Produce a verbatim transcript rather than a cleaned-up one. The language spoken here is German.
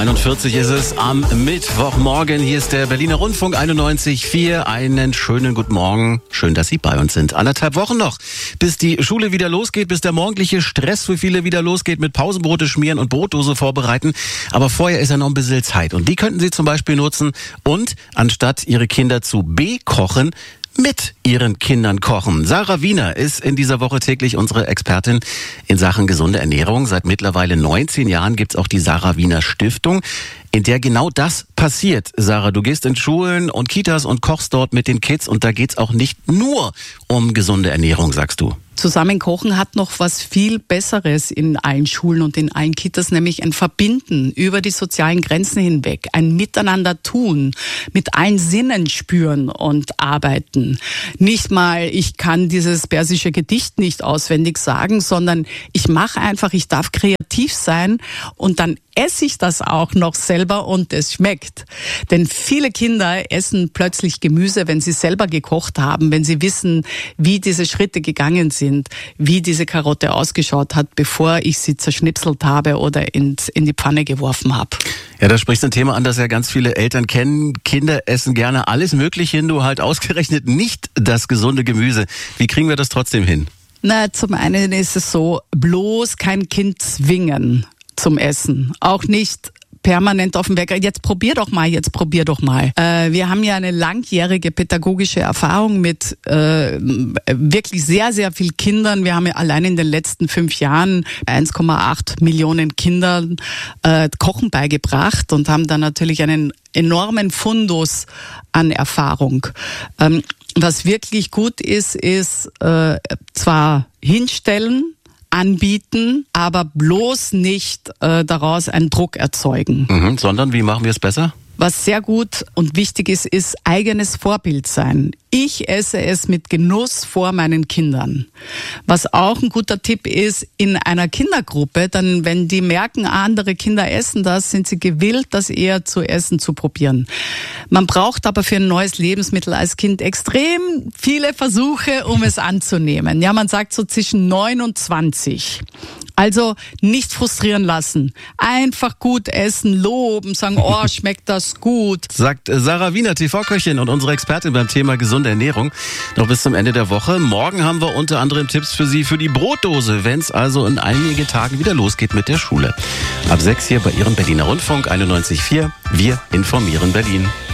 einundvierzig ist es am Mittwochmorgen. Hier ist der Berliner Rundfunk einundneunzig Komma vier. Einen schönen guten Morgen. Schön, dass Sie bei uns sind. Anderthalb Wochen noch, bis die Schule wieder losgeht, bis der morgendliche Stress für viele wieder losgeht mit Pausenbrote schmieren und Brotdose vorbereiten. Aber vorher ist ja noch ein bisschen Zeit. Und die könnten Sie zum Beispiel nutzen und anstatt Ihre Kinder zu bekochen, mit ihren Kindern kochen. Sarah Wiener ist in dieser Woche täglich unsere Expertin in Sachen gesunde Ernährung. Seit mittlerweile neunzehn Jahren gibt's auch die Sarah Wiener Stiftung, in der genau das passiert. Sarah, du gehst in Schulen und Kitas und kochst dort mit den Kids und da geht's auch nicht nur um gesunde Ernährung, sagst du. Zusammen kochen hat noch was viel Besseres in allen Schulen und in allen Kitas, nämlich ein Verbinden über die sozialen Grenzen hinweg, ein Miteinander tun, mit allen Sinnen spüren und arbeiten. Nicht mal, ich kann dieses persische Gedicht nicht auswendig sagen, sondern ich mache einfach, ich darf kreativ sein und dann esse ich das auch noch selber und es schmeckt. Denn viele Kinder essen plötzlich Gemüse, wenn sie selber gekocht haben, wenn sie wissen, wie diese Schritte gegangen sind, wie diese Karotte ausgeschaut hat, bevor ich sie zerschnipselt habe oder in, in die Pfanne geworfen habe. Ja, da sprichst du ein Thema an, das ja ganz viele Eltern kennen. Kinder essen gerne alles Mögliche hin, nur halt ausgerechnet nicht das gesunde Gemüse. Wie kriegen wir das trotzdem hin? Na, zum einen ist es so, bloß kein Kind zwingen zum Essen. Auch nicht permanent auf dem Wecker. Jetzt probier doch mal, jetzt probier doch mal. Äh, wir haben ja eine langjährige pädagogische Erfahrung mit äh, wirklich sehr, sehr vielen Kindern. Wir haben ja allein in den letzten fünf Jahren eins Komma acht Millionen Kindern äh, Kochen beigebracht und haben dann natürlich einen enormen Fundus an Erfahrung. Ähm, was wirklich gut ist, ist äh, zwar hinstellen, anbieten, aber bloß nicht äh, daraus einen Druck erzeugen. Mhm, sondern wie machen wir es besser? Was sehr gut und wichtig ist, ist eigenes Vorbild sein. Ich esse es mit Genuss vor meinen Kindern. Was auch ein guter Tipp ist, in einer Kindergruppe, dann wenn die merken, andere Kinder essen das, sind sie gewillt, das eher zu essen, zu probieren. Man braucht aber für ein neues Lebensmittel als Kind extrem viele Versuche, um es anzunehmen. Ja, man sagt so zwischen neun und zwanzig. Also nicht frustrieren lassen. Einfach gut essen, loben, sagen, oh, schmeckt das gut. Sagt Sarah Wiener, T V-Köchin und unsere Expertin beim Thema gesunde Ernährung. Noch bis zum Ende der Woche. Morgen haben wir unter anderem Tipps für Sie für die Brotdose, wenn es also in einigen Tagen wieder losgeht mit der Schule. Ab sechs hier bei Ihrem Berliner Rundfunk einundneunzig Komma vier. Wir informieren Berlin.